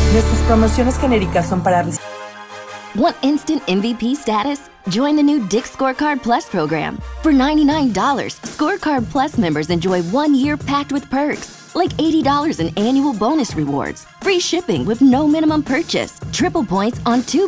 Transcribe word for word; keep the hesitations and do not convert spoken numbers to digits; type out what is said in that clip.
Nuestras promociones genéricas son para... Want instant M V P status? Join the new Dick's Scorecard Plus program. For ninety-nine dollars, Scorecard Plus members enjoy one year packed with perks, like eighty dollars in annual bonus rewards, free shipping with no minimum purchase, triple points on two